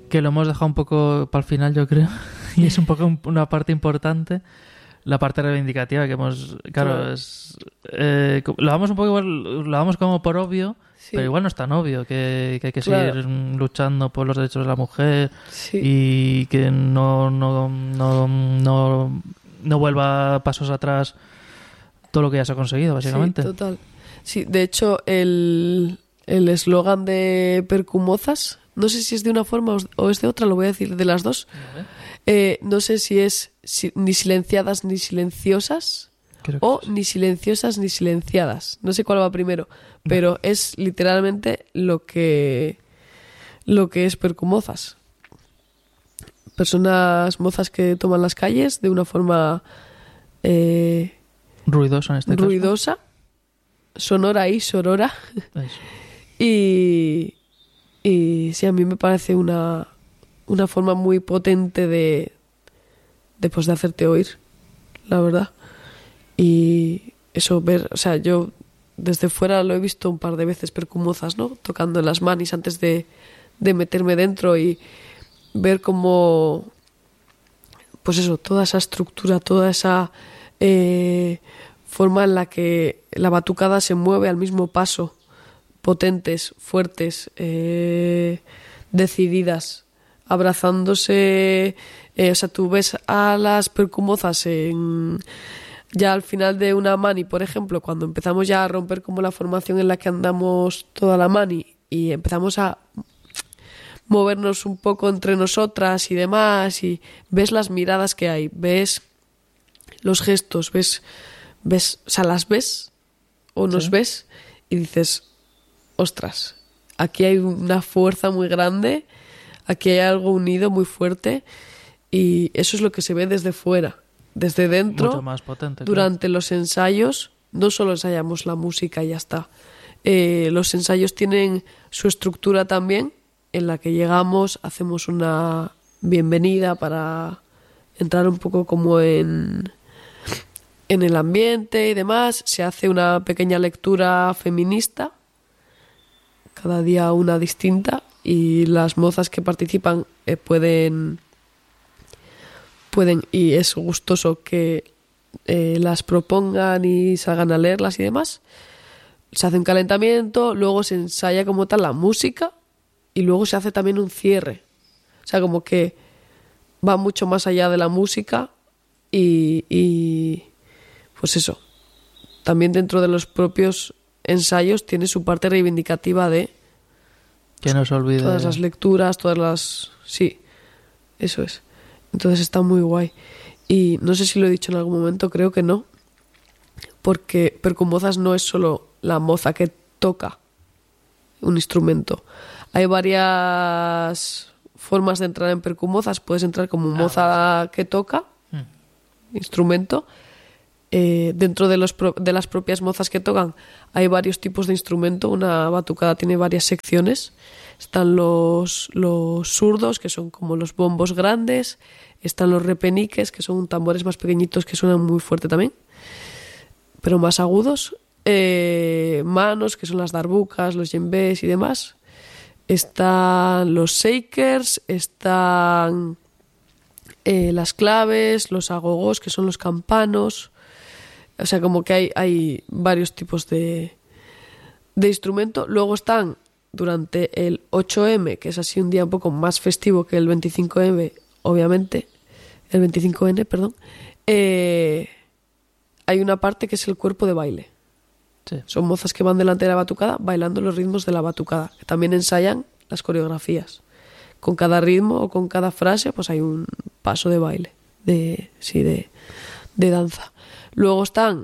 que lo hemos dejado un poco para el final, yo creo, y es un poco una parte importante, la parte reivindicativa que hemos... Claro, lo damos un poco igual, lo damos como por obvio, pero igual no es tan obvio que hay que seguir luchando por los derechos de la mujer y que no vuelva pasos atrás todo lo que ya se ha conseguido, básicamente. Sí, total. Sí, de hecho, el eslogan de Percumozas, no sé si es de una forma o es de otra, lo voy a decir de las dos. No sé si es ni silenciadas ni silenciosas o ni silenciosas ni silenciadas. No sé cuál va primero, pero es literalmente lo que es Percumozas. Personas mozas que toman las calles de una forma ruidosa en este caso. Ruidosa, sonora y sorora. Y sí, a mí me parece una forma muy potente de hacerte oír, la verdad. Y eso, ver, o sea, yo desde fuera lo he visto un par de veces Percumozas, ¿no? Tocando en las manis antes de meterme dentro y ver cómo, pues eso, toda esa estructura, toda esa forma en la que la batucada se mueve al mismo paso, potentes, fuertes, decididas, abrazándose. O sea, tú ves a las Percumozas ya al final de una mani, por ejemplo, cuando empezamos ya a romper como la formación en la que andamos toda la mani y empezamos a movernos un poco entre nosotras y demás, y ves las miradas que hay, ves los gestos, ves, o sea, las ves o nos ves y dices, ostras, aquí hay una fuerza muy grande, aquí hay algo unido muy fuerte, y eso es lo que se ve desde fuera. Desde dentro, mucho más potente, durante los ensayos, no solo ensayamos la música y ya está. Los ensayos tienen su estructura también, en la que llegamos, hacemos una bienvenida para entrar un poco como en el ambiente y demás. Se hace una pequeña lectura feminista, cada día una distinta, y las mozas que participan pueden, y es gustoso que las propongan y salgan a leerlas y demás. Se hace un calentamiento, luego se ensaya como tal la música y luego se hace también un cierre. O sea, como que va mucho más allá de la música y pues eso. También dentro de los propios ensayos tiene su parte reivindicativa de que no se olvide todas las lecturas, todas las... Sí, eso es. Entonces está muy guay. Y no sé si lo he dicho en algún momento, creo que no, porque Percumozas no es solo la moza que toca un instrumento. Hay varias formas de entrar en Percumozas. Puedes entrar como moza que toca instrumento. Dentro de las propias mozas que tocan hay varios tipos de instrumento. Una batucada tiene varias secciones. Están los zurdos, que son como los bombos grandes. Están los repeniques, que son tambores más pequeñitos que suenan muy fuerte también, pero más agudos. Manos, que son las darbucas, los djembés y demás. Están los shakers, están las claves, los agogos, que son los campanos. O sea, como que hay varios tipos de instrumento. Luego están durante el 8M, que es así un día un poco más festivo que el 25M, obviamente, el 25N, perdón, hay una parte que es el cuerpo de baile. Sí. Son mozas que van delante de la batucada bailando los ritmos de la batucada, que también ensayan las coreografías. Con cada ritmo o con cada frase pues hay un paso de baile, de danza. Luego están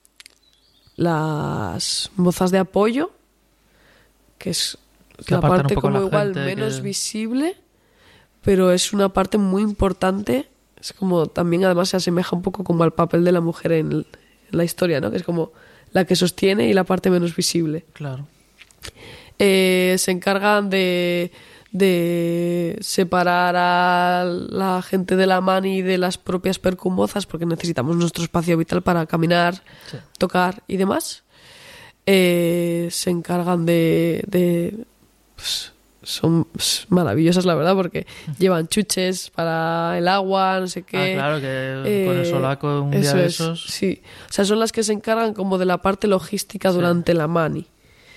las mozas de apoyo, que es la parte como igual menos visible, pero es una parte muy importante. Es como también además se asemeja un poco como al papel de la mujer en la historia, ¿no? Que es como la que sostiene y la parte menos visible. Claro. Se encargan de separar a la gente de la mani y de las propias percumozas, porque necesitamos nuestro espacio vital para caminar, tocar y demás. Se encargan de son maravillosas, la verdad, porque llevan chuches para el agua, no sé qué. Claro, que con el solaco un día de esos. Sí, o sea, son las que se encargan como de la parte logística durante la mani.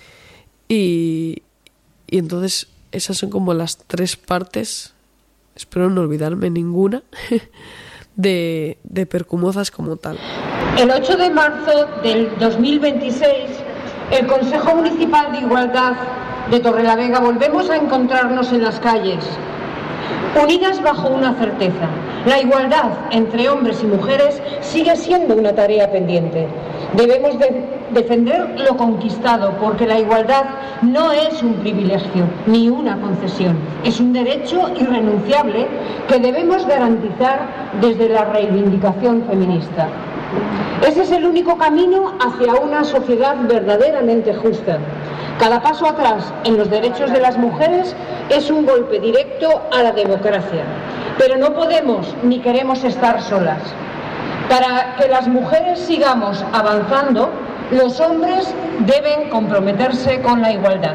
Y entonces esas son como las 3 partes, espero no olvidarme ninguna, de Percumozas como tal. El 8 de marzo del 2026, el Consejo Municipal de Igualdad de Torrelavega volvemos a encontrarnos en las calles, unidas bajo una certeza: la igualdad entre hombres y mujeres sigue siendo una tarea pendiente. Debemos defender lo conquistado, porque la igualdad no es un privilegio ni una concesión, es un derecho irrenunciable que debemos garantizar desde la reivindicación feminista. Ese es el único camino hacia una sociedad verdaderamente justa. Cada paso atrás en los derechos de las mujeres es un golpe directo a la democracia. Pero no podemos ni queremos estar solas. Para que las mujeres sigamos avanzando, los hombres deben comprometerse con la igualdad.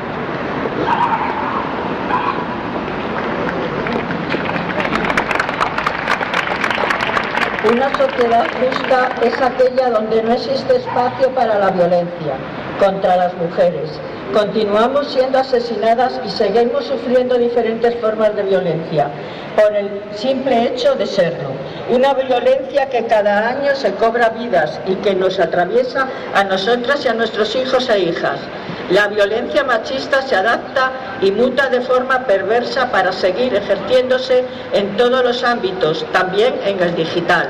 Una sociedad justa es aquella donde no existe espacio para la violencia contra las mujeres. Continuamos siendo asesinadas y seguimos sufriendo diferentes formas de violencia por el simple hecho de serlo. Una violencia que cada año se cobra vidas y que nos atraviesa a nosotras y a nuestros hijos e hijas. La violencia machista se adapta y muta de forma perversa para seguir ejerciéndose en todos los ámbitos, también en el digital.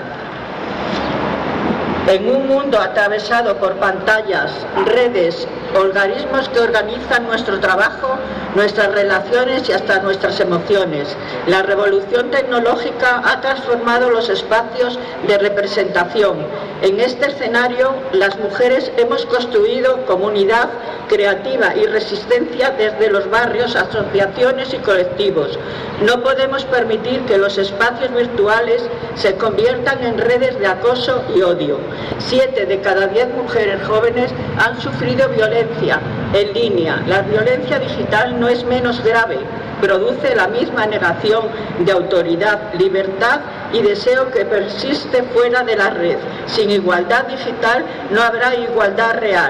En un mundo atravesado por pantallas, redes, organismos que organizan nuestro trabajo, nuestras relaciones y hasta nuestras emociones, la revolución tecnológica ha transformado los espacios de representación. En este escenario, las mujeres hemos construido comunidad creativa y resistencia desde los barrios, asociaciones y colectivos. No podemos permitir que los espacios virtuales se conviertan en redes de acoso y odio. 7 de cada 10 mujeres jóvenes han sufrido violencia en línea. La violencia digital no es menos grave, produce la misma negación de autoridad, libertad y deseo que persiste fuera de la red. Sin igualdad digital no habrá igualdad real.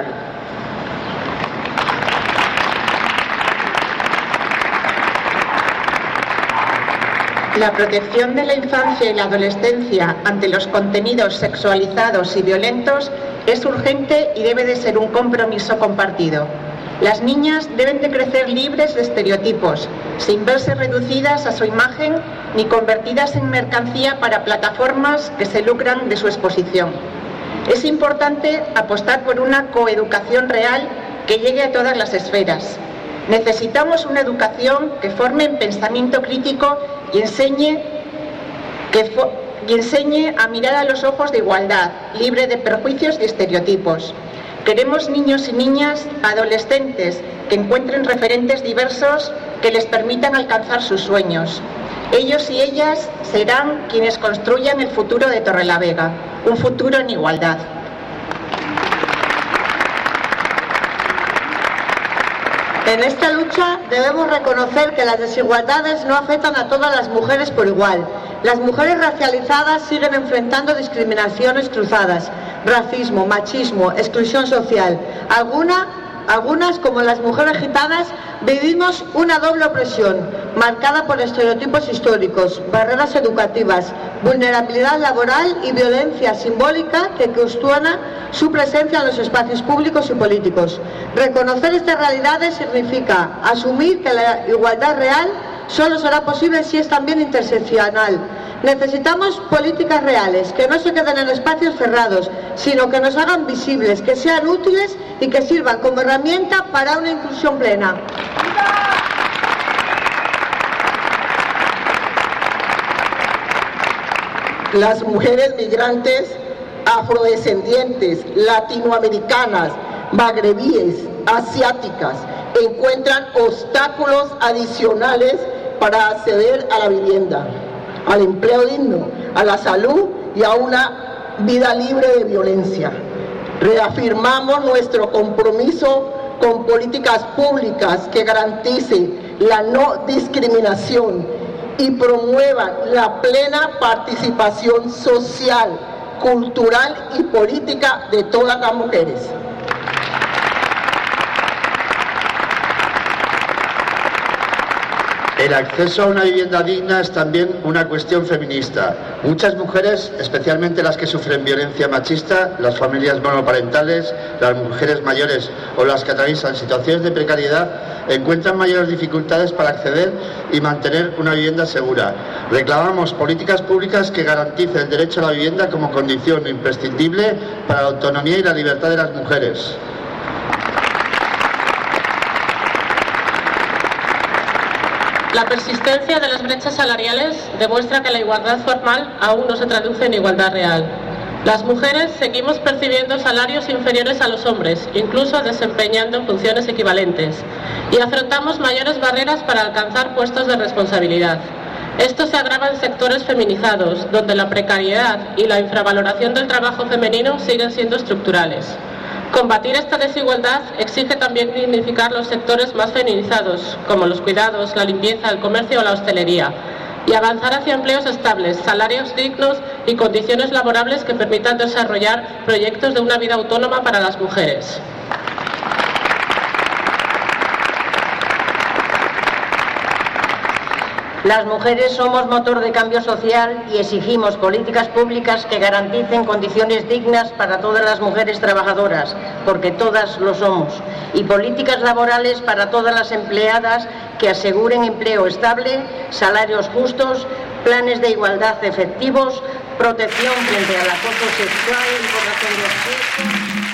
La protección de la infancia y la adolescencia ante los contenidos sexualizados y violentos es urgente y debe de ser un compromiso compartido. Las niñas deben de crecer libres de estereotipos, sin verse reducidas a su imagen ni convertidas en mercancía para plataformas que se lucran de su exposición. Es importante apostar por una coeducación real que llegue a todas las esferas. Necesitamos una educación que forme en pensamiento crítico y enseñe a mirar a los ojos de igualdad, libre de perjuicios y estereotipos. Queremos niños y niñas, adolescentes, que encuentren referentes diversos que les permitan alcanzar sus sueños. Ellos y ellas serán quienes construyan el futuro de Torrelavega, un futuro en igualdad. En esta lucha debemos reconocer que las desigualdades no afectan a todas las mujeres por igual. Las mujeres racializadas siguen enfrentando discriminaciones cruzadas, racismo, machismo, exclusión social. Algunas, como las mujeres gitanas, vivimos una doble opresión, marcada por estereotipos históricos, barreras educativas, vulnerabilidad laboral y violencia simbólica que cuestiona su presencia en los espacios públicos y políticos. Reconocer estas realidades significa asumir que la igualdad real solo será posible si es también interseccional. Necesitamos políticas reales, que no se queden en espacios cerrados, sino que nos hagan visibles, que sean útiles y que sirvan como herramienta para una inclusión plena. Las mujeres migrantes, afrodescendientes, latinoamericanas, magrebíes, asiáticas, encuentran obstáculos adicionales para acceder a la vivienda, al empleo digno, a la salud y a una vida libre de violencia. Reafirmamos nuestro compromiso con políticas públicas que garanticen la no discriminación y promuevan la plena participación social, cultural y política de todas las mujeres. El acceso a una vivienda digna es también una cuestión feminista. Muchas mujeres, especialmente las que sufren violencia machista, las familias monoparentales, las mujeres mayores o las que atraviesan situaciones de precariedad, encuentran mayores dificultades para acceder y mantener una vivienda segura. Reclamamos políticas públicas que garanticen el derecho a la vivienda como condición imprescindible para la autonomía y la libertad de las mujeres. La persistencia de las brechas salariales demuestra que la igualdad formal aún no se traduce en igualdad real. Las mujeres seguimos percibiendo salarios inferiores a los hombres, incluso desempeñando funciones equivalentes, y afrontamos mayores barreras para alcanzar puestos de responsabilidad. Esto se agrava en sectores feminizados, donde la precariedad y la infravaloración del trabajo femenino siguen siendo estructurales. Combatir esta desigualdad exige también dignificar los sectores más feminizados, como los cuidados, la limpieza, el comercio o la hostelería, y avanzar hacia empleos estables, salarios dignos y condiciones laborables que permitan desarrollar proyectos de una vida autónoma para las mujeres. Las mujeres somos motor de cambio social y exigimos políticas públicas que garanticen condiciones dignas para todas las mujeres trabajadoras, porque todas lo somos, y políticas laborales para todas las empleadas que aseguren empleo estable, salarios justos, planes de igualdad efectivos, protección frente al acoso sexual y por razón de sexo.